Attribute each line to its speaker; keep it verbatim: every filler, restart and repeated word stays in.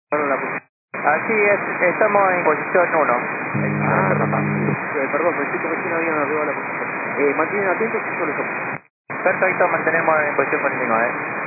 Speaker 1: Perdón, la posición.
Speaker 2: Así es, estamos en posición uno.
Speaker 1: Ah, eh, perdón, pensé que recién habían arriba la posición. Eh, mantienen atentos y solo eso.
Speaker 2: Perfecto, mantenemos en posición cuarenta y nueve.